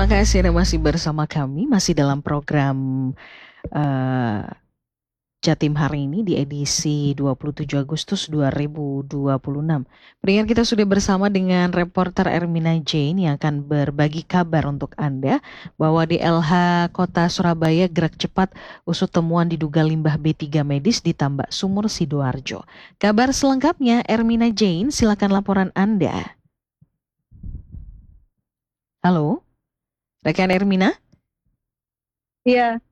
Terima kasih Anda masih bersama kami, masih dalam program eh, Jatim hari ini di edisi 27 Agustus 2026. Pendengar, kita sudah bersama dengan reporter Ermina Jane yang akan berbagi kabar untuk Anda bahwa di LH Kota Surabaya gerak cepat usut temuan diduga limbah B3 medis di Tambak Sumur Sidoarjo. Kabar selengkapnya Ermina Jane, silakan laporan Anda. Halo, rekan Ermina? Iya,